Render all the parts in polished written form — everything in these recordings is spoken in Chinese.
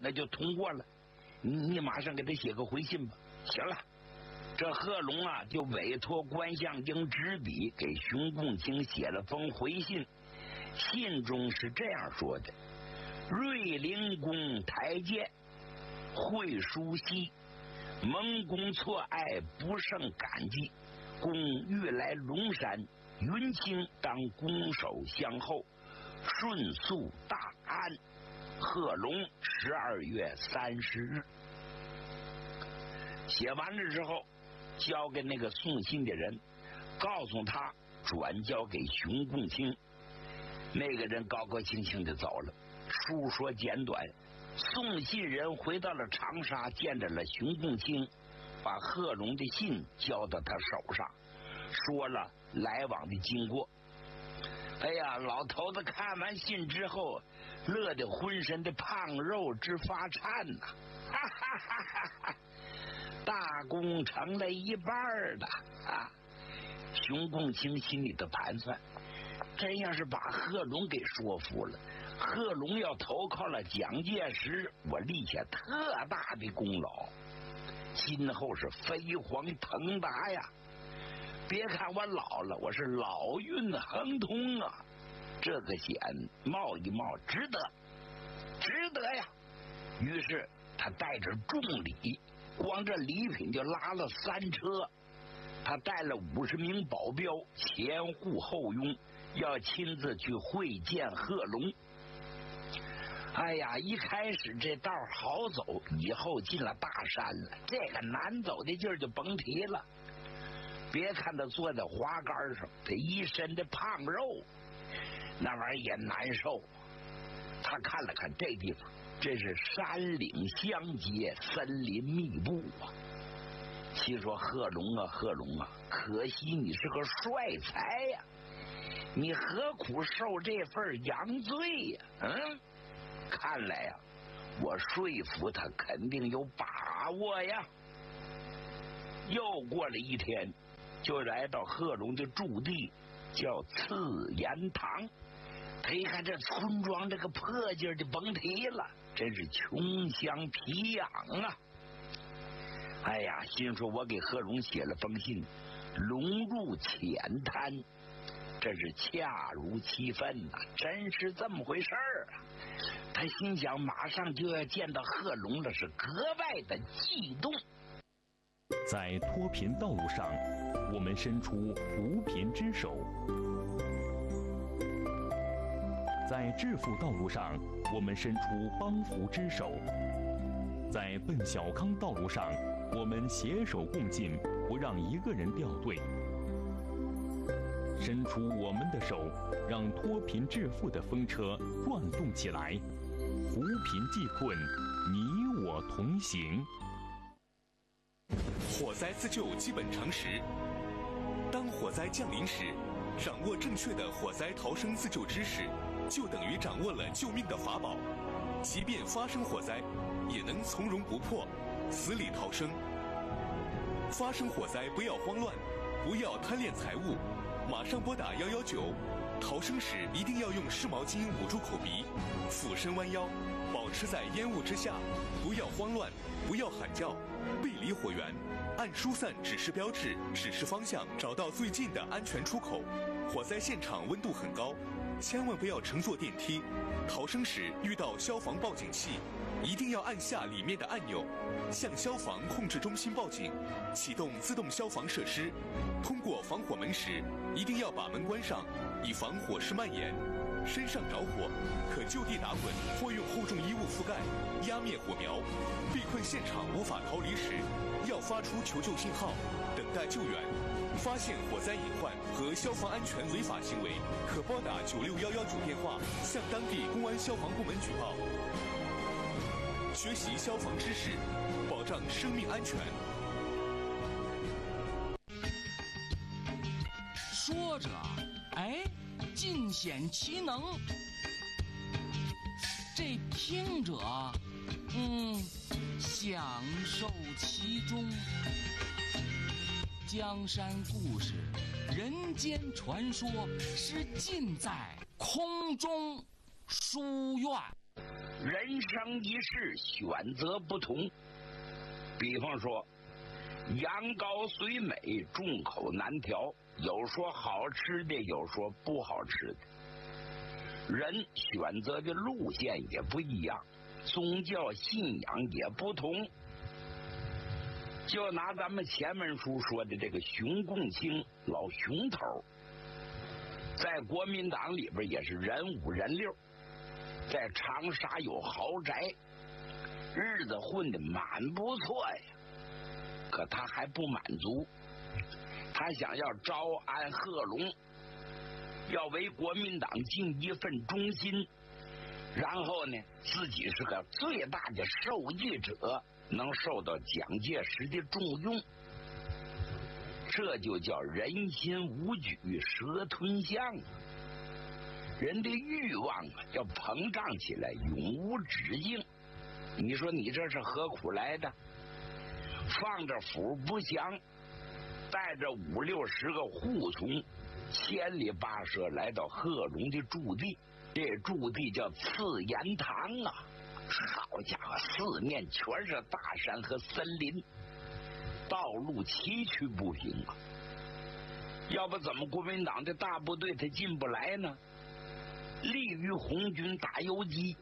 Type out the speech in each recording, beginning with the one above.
那就通过了。你马上给他写个回信吧。行了，这贺龙啊就委托关向京执笔给熊共清写了封回信，信中是这样说的：瑞灵公台见，会书悉，蒙公错爱，不胜感激。公欲来龙山，云清当拱手相候，顺速大安。贺龙12月30日。写完了之后，交给那个送信的人，告诉他转交给熊共清。那个人高高兴兴的走了。书说简短，送信人回到了长沙，见着了熊共清，把贺龙的信交到他手上，说了来往的经过。哎呀，老头子看完信之后，乐得浑身的胖肉直发颤呐！哈哈哈哈哈！大功成了一半的啊！熊共清心里的盘算，真要是把贺龙给说服了，贺龙要投靠了蒋介石，我立下特大的功劳，今后是飞黄腾达呀！别看我老了，我是老运亨通啊！这个险冒一冒，值得呀！于是他带着重礼，光这礼品就拉了3车，他带了50名保镖，前护后拥，要亲自去会见贺龙。哎呀，一开始这道好走，以后进了大山了，这个难走的劲儿就甭提了。别看他坐在滑竿上，他一身的胖肉，那玩意儿也难受。他看了看这地方，这是山岭相接，森林密布啊。心说贺龙啊，可惜你是个帅才呀，你何苦受这份洋罪呀？看来呀，我说服他肯定有把握呀。又过了一天，就来到贺龙的驻地，叫次言堂。他一看这村庄这个破劲儿就甭提了，真是穷乡僻壤啊！哎呀，心说我给贺龙写了封信，龙入浅滩，这是恰如其分呐，真是这么回事儿啊！他心想，马上就要见到贺龙了，是格外的激动。 在脱贫道路上，我们伸出扶贫之手；在致富道路上，我们伸出帮扶之手；在奔小康道路上，我们携手共进，不让一个人掉队。伸出我们的手，让脱贫致富的风车转动起来，扶贫济困，你我同行。 火灾自救基本常识：当火灾降临时，掌握正确的火灾逃生自救知识，就等于掌握了救命的法宝。即便发生火灾，也能从容不迫，死里逃生。发生火灾不要慌乱，不要贪恋财物，马上拨打119。逃生时一定要用湿毛巾捂住口鼻，俯身弯腰，保持在烟雾之下，不要慌乱，不要喊叫，背离火源，按疏散指示标志指示方向，找到最近的安全出口。火灾现场温度很高，千万不要乘坐电梯。逃生时遇到消防报警器，一定要按下里面的按钮，向消防控制中心报警，启动自动消防设施。通过防火门时，一定要把门关上，以防火势蔓延。身上着火，可就地打滚或用厚重衣物覆盖，压灭火苗。被困现场无法逃离时，要发出求救信号，等待救援。发现火灾隐患和消防安全违法行为，可拨打96119电话向当地公安消防部门举报。学习消防知识，保障生命安全。 说着，哎，尽显其能。这听者，享受其中。江山故事，人间传说，是尽在空中书院。 人生一世选择不同，比方说羊羔虽美，众口难调，有说好吃的，有说不好吃的。人选择的路线也不一样，宗教信仰也不同。就拿咱们前文书说的这个熊共清老熊头，在国民党里边也是人五人六，在长沙有豪宅，日子混得蛮不错呀。可他还不满足，他想要招安贺龙，要为国民党尽一份忠心，然后呢，自己是个最大的受益者，能受到蒋介石的重用。这就叫人心无举，蛇吞象啊！人的欲望啊，要膨胀起来，永无止境。你说你这是何苦来的？放着府不降，带着50-60个护从，千里跋涉来到贺龙的驻地。这驻地叫刺岩堂啊！好家伙，四面全是大山和森林，道路崎岖不平啊！要不怎么国民党的大部队他进不来呢？利于红军打游击。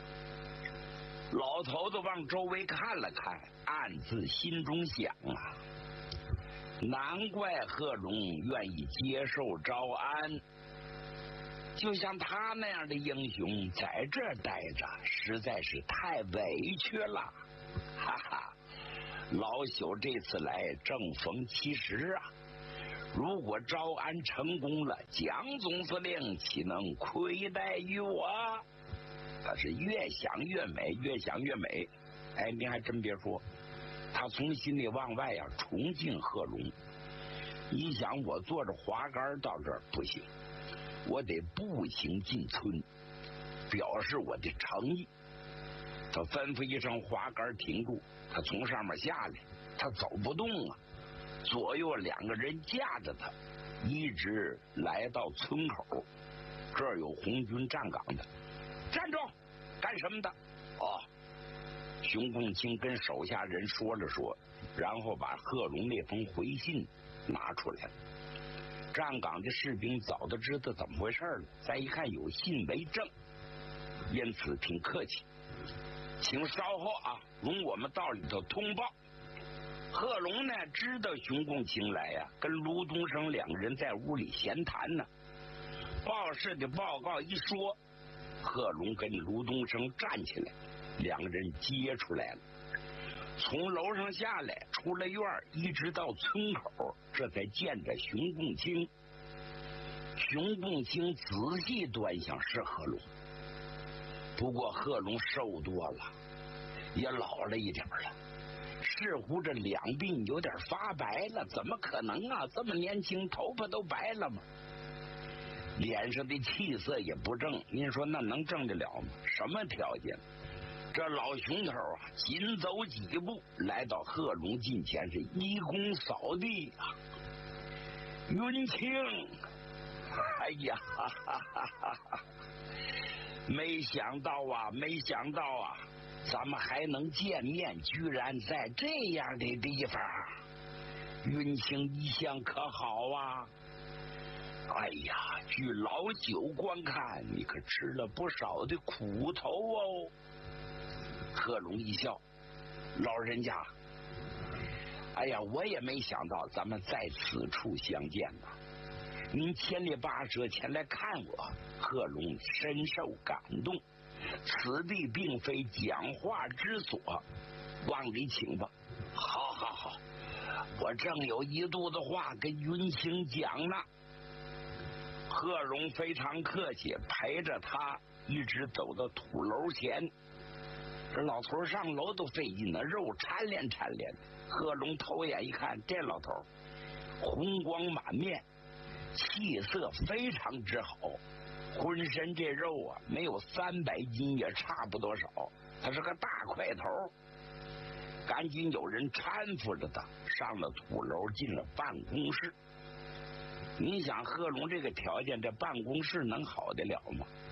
老头子往周围看了看，暗自心中想啊，难怪贺龙愿意接受招安。就像他那样的英雄在这儿待着，实在是太委屈了。哈哈，老朽这次来正逢其时啊！如果招安成功了，蒋总司令岂能亏待于我？他是越想越美，越想越美。哎，您还真别说，他从心里往外呀崇敬贺龙。一想，我坐着滑竿到这儿不行，我得步行进村，表示我的诚意。他吩咐一声滑竿停住，他从上面下来，他走不动啊，左右2个人架着他，一直来到村口。这儿有红军站岗的，站住！干什么的？哦，熊共清跟手下人说了说，然后把贺龙那封回信拿出来了。站岗的士兵早都知道怎么回事了，再一看有信为证，因此挺客气，请稍后啊，容我们到里头通报。贺龙呢，知道熊共清来呀，跟卢东升2个人在屋里闲谈呢。报事的报告一说，贺龙跟卢东升站起来，2个人接出来了。从楼上下来，出了院，一直到村口，这才见着熊共清。熊共清仔细端详是贺龙，不过贺龙瘦多了，也老了一点了，似乎这两鬓有点发白了。怎么可能啊？这么年轻，头发都白了吗？脸上的气色也不正，您说那能正得了吗？什么条件？这老熊头啊，紧走几步，来到贺龙近前，是一躬扫地啊。云清，哎呀，哈哈哈哈，没想到啊，没想到啊，咱们还能见面，居然在这样的地方。云清一向可好啊？哎呀，据老朽观看，你可吃了不少的苦头哦。贺龙一笑，老人家，哎呀，我也没想到咱们在此处相见呐。您千里跋涉前来看我，贺龙深受感动。此地并非讲话之所，往里请吧。好好好，我正有一肚子话跟云清讲呢。贺龙非常客气，陪着他一直走到土楼前。这老头上楼都费劲呢，肉缠连缠连的。贺龙头眼一看，这老头红光满面，气色非常之好，浑身这肉啊没有300斤也差不多少，他是个大块头。赶紧有人搀扶着他上了土楼，进了办公室。你想贺龙这个条件，这办公室能好得了吗？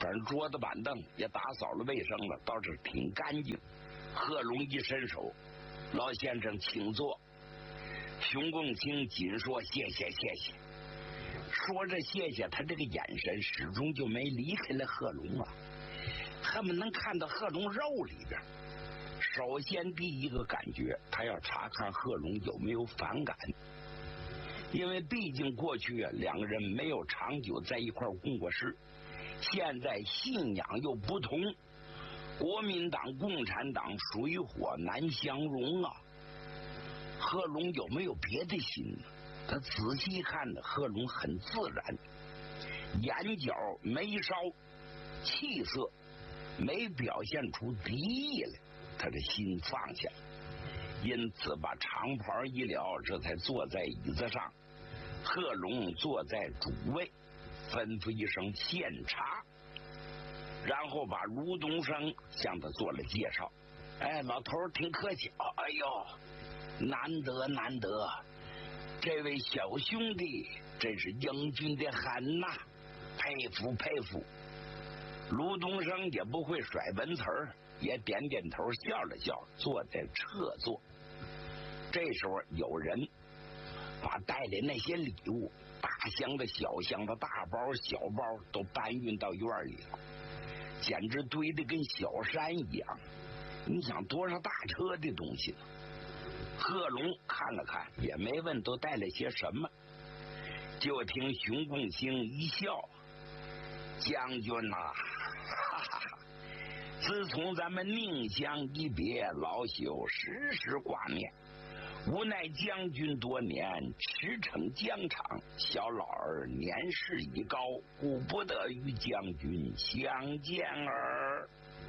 反正桌子板凳也打扫了卫生了，倒是挺干净。贺龙一伸手，老先生请坐。熊共清仅说谢谢谢谢，说着谢谢，他这个眼神始终就没离开了贺龙啊，恨不能看到贺龙肉里边。首先第一个感觉，他要查看贺龙有没有反感，因为毕竟过去啊两个人没有长久在一块共过事，现在信仰又不同，国民党共产党水火难相容啊。贺龙有没有别的心呢？他仔细看的贺龙很自然，眼角眉梢气色没表现出敌意来，他的心放下了，因此把长袍一撩，这才坐在椅子上。贺龙坐在主位，吩咐一声献茶，然后把卢东升向他做了介绍。哎，老头挺客气，哎呦，难得难得，这位小兄弟真是英俊的很呐，佩服佩服。卢东升也不会甩文词儿，也点点头笑了笑，坐在侧座。这时候有人把带来那些礼物，大箱子小箱子，大包小包都搬运到院里了，简直堆得跟小山一样。你想多少大车的东西呢？贺龙看了看，也没问都带了些什么，就听熊共清一笑：“将军呐，哈哈哈！自从咱们宁乡一别，老朽时时挂念。无奈将军多年驰骋疆场，小老儿年事已高，故不得与将军相见儿。”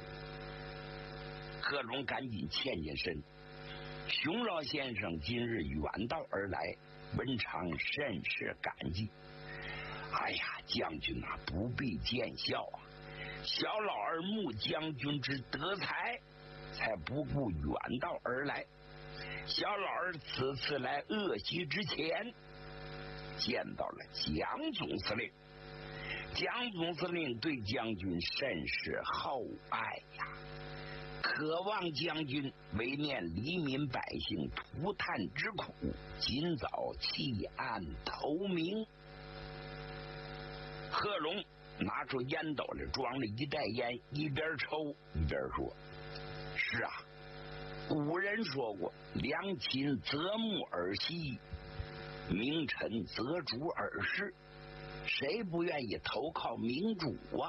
贺龙赶紧欠身，熊老先生今日远道而来，文常甚是感激。哎呀，将军啊，不必见笑啊！小老儿慕将军之德才，才不顾远道而来。小老儿此次来鄂西之前，见到了蒋总司令。蒋总司令对将军甚是厚爱呀，渴望将军为念黎民百姓涂炭之苦，尽早弃暗投明。贺龙拿出烟斗来，装了一袋烟，一边抽一边说：“是啊，古人说过，良禽择木而栖，名臣择主而事。谁不愿意投靠明主啊？”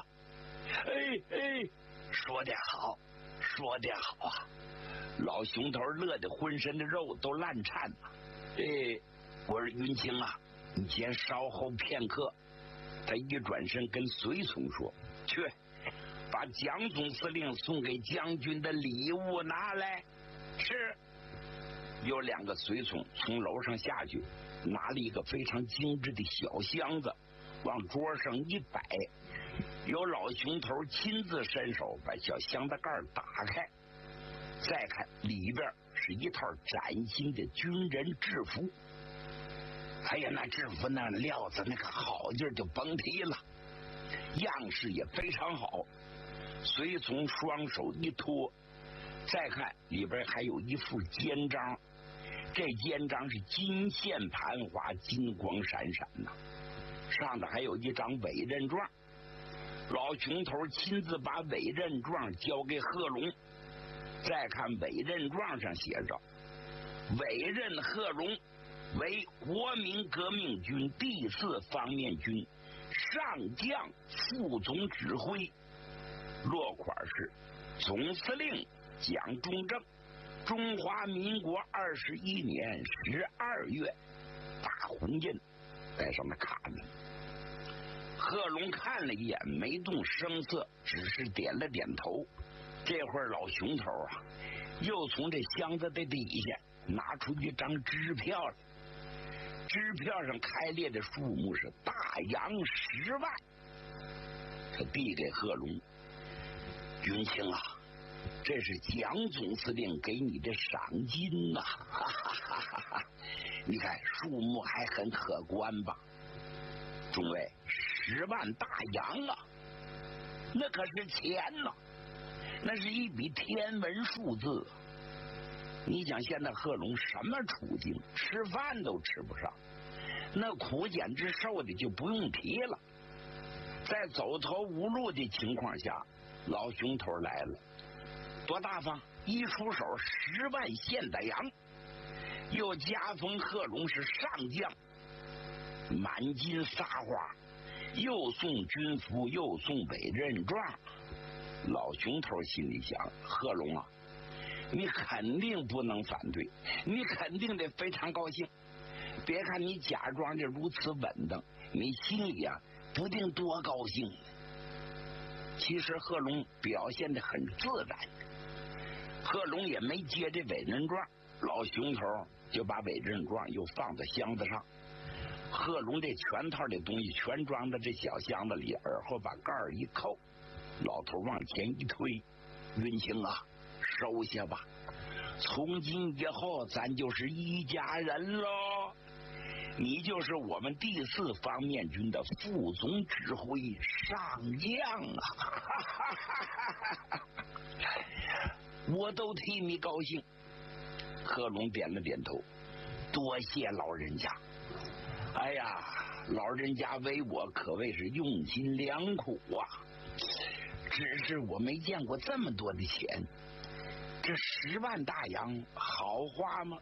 说得好，说得好啊！老熊头乐得浑身的肉都烂颤了。我说云清啊，你先稍后片刻。他一转身跟随从说：“去，把蒋总司令送给将军的礼物拿来。”是。有两个随从从楼上下去，拿了一个非常精致的小箱子，往桌上一摆，有老熊头亲自伸手把小箱子盖打开，再看里边是一套崭新的军人制服。哎呀，那制服那料子那个好劲儿就甭提了，样式也非常好。随从双手一托，再看里边还有一副肩章，这肩章是金线盘花，金光闪闪呐，上头还有一张委任状。老熊头亲自把委任状交给贺龙，再看委任状上写着：“委任贺龙为国民革命军第4方面军上将副总指挥。”落款是总司令蒋中正，中华民国21年12月，大红印在上面卡着。贺龙看了一眼，没动声色，只是点了点头。这会儿老熊头啊，又从这箱子的底下拿出一张支票来，支票上开列的数目是大洋10万。他递给贺龙：“云清啊，这是蒋总司令给你的赏金呐！哈哈哈哈，你看数目还很可观吧？中尉，10万大洋啊！ 那可是钱呐，那是一笔天文数字。你想现在贺龙什么处境，吃饭都吃不上，那苦简直受的就不用提了。在走投无路的情况下，老熊头来了，多大方，一出手10万现代洋，又加封贺龙是上将，满金撒花，又送军服，又送委任状。老熊头心里想，贺龙啊，你肯定不能反对，你肯定得非常高兴。别看你假装的如此稳当，你心里啊不定多高兴。其实贺龙表现得很自然，贺龙也没接这委任状，老熊头就把委任状又放在箱子上。贺龙这全套的东西全装在这小箱子里，而后把盖儿一扣，老头往前一推，云清啊，收下吧，从今以后咱就是一家人喽，你就是我们第4方面军的副总指挥上将啊！我都替你高兴。贺龙点了点头，多谢老人家。哎呀，老人家为我可谓是用心良苦啊！只是我没见过这么多的钱，这10万大洋好花吗？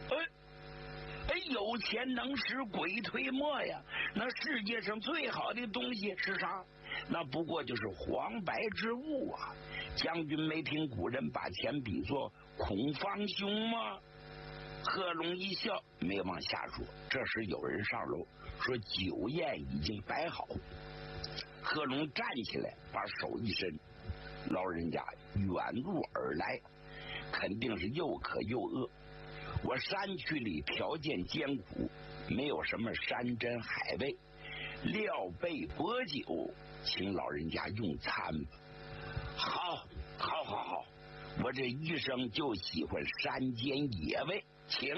有钱能使鬼推磨呀！那世界上最好的东西是啥？那不过就是黄白之物啊！将军没听古人把钱比作孔方兄吗？贺龙一笑，没往下说。这时有人上楼说酒宴已经摆好。贺龙站起来，把手一伸，老人家远路而来，肯定是又渴又饿。我山区里条件艰苦，没有什么山珍海味，料备薄酒，请老人家用餐吧。好，我这一生就喜欢山间野味，请。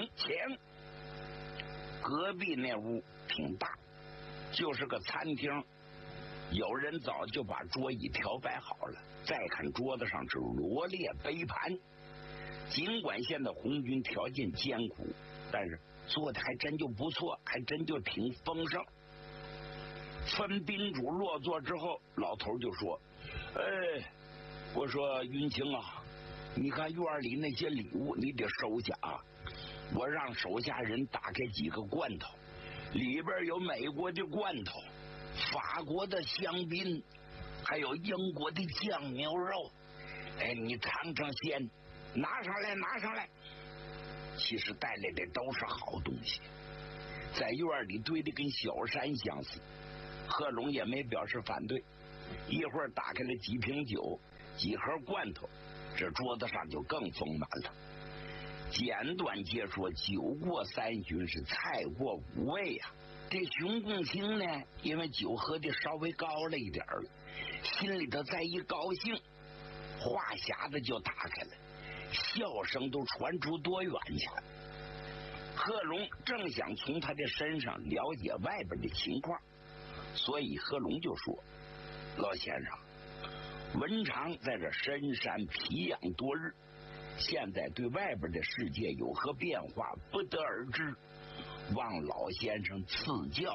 隔壁那屋挺大，就是个餐厅，有人早就把桌椅调摆好了。再看桌子上是罗列杯盘，尽管现在红军条件艰苦，但是做的还真就不错，还真就挺丰盛。分宾主落座之后，老头就说：“我说云清啊，你看院里那些礼物你得收下啊。我让手下人打开几个罐头，里边有美国的罐头，法国的香槟，还有英国的酱牛肉。你尝尝鲜，拿上来。其实带来的都是好东西，在院里堆得跟小山相似。贺龙也没表示反对，一会儿打开了几瓶酒，几盒罐头，这桌子上就更丰满了。简短截说，酒过3巡是菜过5味呀。这熊共清呢，因为酒喝的稍微高了一点了，心里头再一高兴，话匣子就打开了，笑声都传出多远去了。贺龙正想从他的身上了解外边的情况，所以贺龙就说：“老先生，文长在这深山皮养多日，现在对外边的世界有何变化不得而知，望老先生赐教。”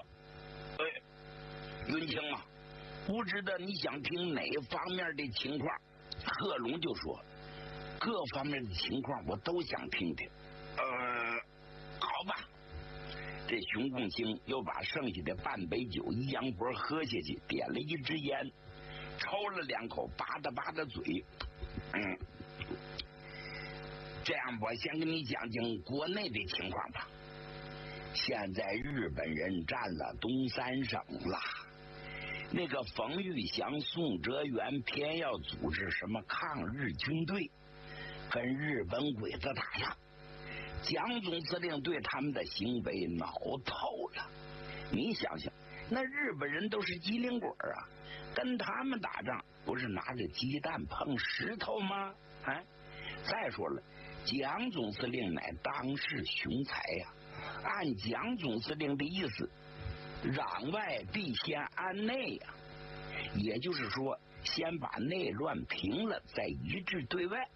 云清啊，不知道你想听哪方面的情况？贺龙就说：“各方面的情况我都想听听。”好吧。这熊共清又把剩下的半杯酒一扬脖喝下去，点了一支烟，抽了2口，吧嗒嘴。这样，我先跟你讲讲国内的情况吧。现在日本人占了东3省了，那个冯玉祥、宋哲元偏要组织什么抗日军队，跟日本鬼子打仗。蒋总司令对他们的行为恼透了。你想想，那日本人都是机灵鬼啊，跟他们打仗不是拿着鸡蛋碰石头吗？再说了，蒋总司令乃当世雄才呀，按蒋总司令的意思，攘外必先安内呀。也就是说， 先把内乱平了，再医治对外。